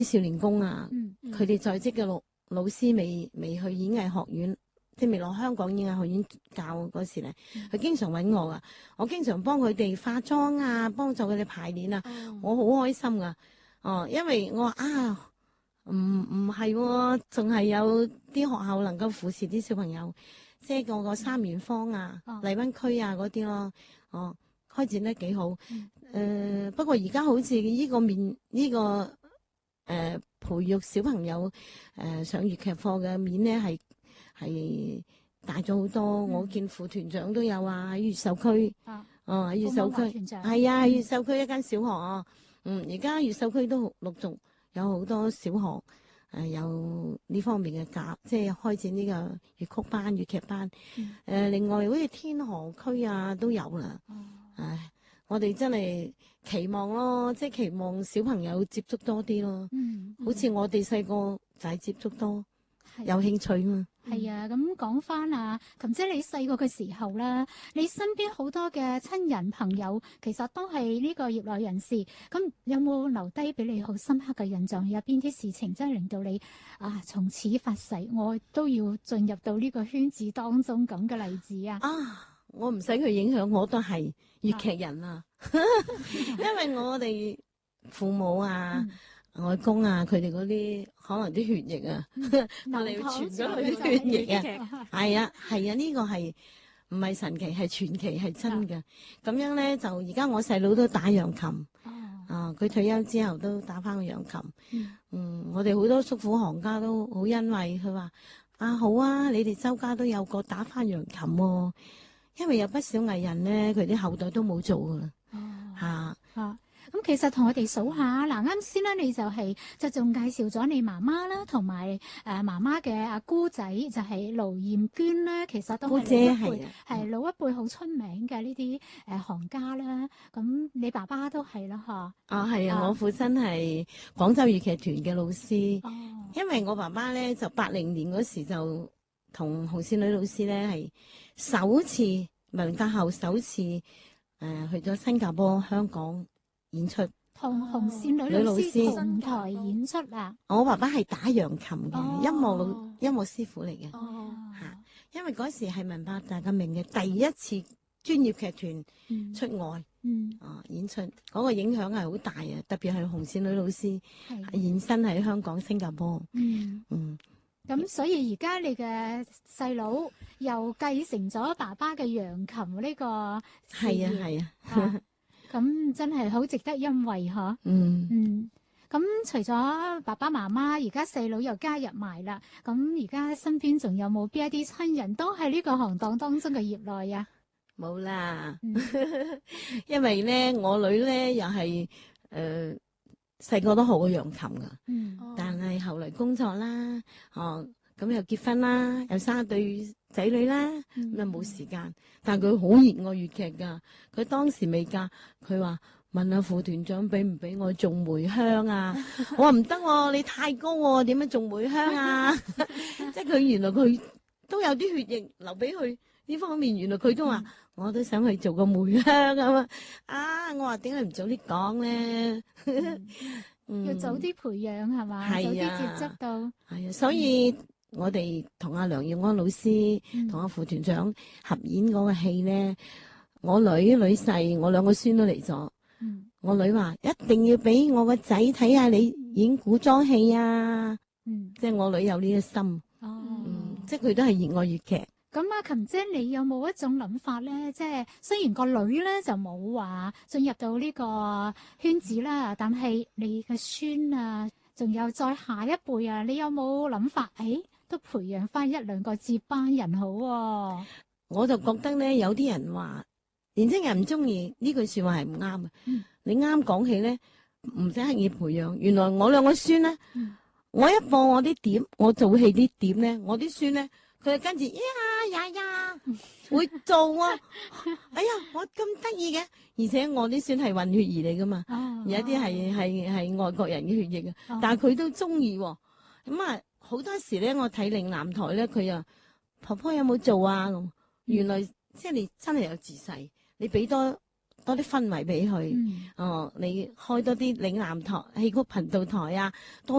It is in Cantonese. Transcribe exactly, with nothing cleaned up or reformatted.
少年宮啊， 嗯嗯佢哋在職嘅老老師未未去演藝學院，即係未落香港演藝學院教嗰時咧，佢經常揾我啊，我經常幫佢哋化妝啊，幫助佢哋排練啊， 哦我好開心噶。哦，因為我話啊，唔唔係喎，仲係有啲學校能夠扶持啲小朋友，即係個個三元坊啊、 哦荔灣區啊嗰啲咯，哦，開展得幾好。誒、 嗯不過而家好似呢個面呢、個誒、呃培育小朋友誒、呃上粵劇課嘅面咧係係大咗好多。 嗯我見副團長都有啊，喺越秀區， 啊哦喺越秀鳳凰區團長係啊， 嗯越秀區一間小學啊，嗯，而家越秀區都陸續有好多小學誒、呃有呢方面嘅教，即係開展呢個粵曲班、粵劇班。誒、 嗯呃另外好似天河區啊都有啦。 哦唉，我哋真係期望咯，即係期望小朋友接觸多啲咯。 嗯好似我哋細個就係接觸多， 係有興趣嘛。 係啊，咁講翻啊，琴姐你細個嘅時候咧，你身邊好多嘅親人朋友其實都係呢個業內人士，咁有冇留低俾你好深刻嘅印象？有邊啲事情真係令到你啊從此發誓，我都要進入到呢個圈子當中咁嘅例子啊？ 啊，我唔使佢影響，我都係粵劇人啊，因為我哋父母啊、外公啊，佢哋嗰啲可能啲血液啊，我哋要傳咗佢啲血液啊。係啊，係啊，呢、個係唔係神奇，係傳奇，係真嘅。咁樣咧，就而家我細佬都打揚琴， 哦， 啊，佢退休之後都打翻個揚琴。 嗯嗯，我哋好多叔父行家都好欣慰，佢話啊好啊，你哋周家都有個打翻揚琴喎，因為有不少藝人咧，佢啲後代都冇做噶啦， 哦嚇、 啊，咁其實同我哋數下，嗱啱先咧，你就係、就仲介紹咗你媽媽啦，同埋誒媽媽嘅阿姑仔就係盧艷娟咧，其實都係姑姐老一輩係啊係老一輩好出名嘅呢啲誒行家啦。咁你爸爸都係啦，嗬？ 啊係啊， 啊我父親係廣州粵劇團嘅老師， 哦， 因為我爸爸咧就八零年嗰時就同紅線女老師咧係首次文革後首次誒、呃去咗新加坡、香港演出。 同紅線女女老老師師同台演出啊！ 我爸爸係打揚琴嘅、 哦音樂老音樂師傅嚟嘅。 哦， 嚇因為嗰時係文化大革命嘅第一次專業劇團嗯出外嗯， 啊演出，嗰、個影響係好大啊！特別係紅線女老師係現身喺香港、新加坡。 嗯。 嗯， 咁所以而家你嘅細佬又繼承咗爸爸嘅揚琴呢個事係啊業係啊， 啊咁真係好值得欣慰嗬。 嗯。 嗯，咁除咗爸爸媽媽，而家細佬又加入埋啦。咁而家身邊仲有冇邊一啲親人都係呢個行當當中嘅業內啊？ 冇啦， 嗯因為咧我女咧又係誒細個都學過揚琴噶， 嗯但係後嚟工作啦，哦咁又結婚啦，又生一對仔女啦，咁就冇時間。但係佢好熱愛粵劇噶，佢當時未嫁，佢話問下副團長俾唔俾我種梅香啊？我話唔得喎，你太高喎，點樣種梅香啊？即係佢原來佢都有啲血液留俾佢呢方面，原來佢都話。我都想去做個梅香咁啊！啊，我話點解唔早啲講咧？嗯要早啲培養係嘛？ 係啊早啲接觸到。 係啊，所以我哋同阿梁耀安老師嗯同阿副團長合演嗰個戲咧，我女女婿，我兩個孫都嚟咗。 嗯我女話一定要俾我個仔睇下你演古裝戲啊！ 嗯即係我女有呢個心， 哦。 嗯，即係佢都係熱愛粵劇。 咁啊，琴姐，你有冇一種諗法咧？即係雖然個女咧就冇話進入到呢個圈子啦，但係你嘅孫啊，仲有再下一輩啊，你有冇諗法？誒，都培養翻一兩個接班人好喎。 我就覺得咧，有啲人話年青人唔中意呢句說話係唔啱嘅。 嗯你啱講起咧，唔使刻意培養。原來我兩個孫咧， 嗯我一播我啲碟，我做戲啲碟咧，我啲孫咧，佢就跟住呀呀呀，會做啊！哎呀，我咁得意嘅，而且我啲孫係混血兒嚟噶嘛， 哦有一啲係係係外國人嘅血液啊， 哦但係佢都中意喎。咁啊，好多時咧，我睇嶺南台咧，佢又婆婆有冇做啊？咁原來即係你真係有自細，你俾多多啲氛圍俾佢。 嗯哦，你開多啲嶺南台戲曲頻道台啊，多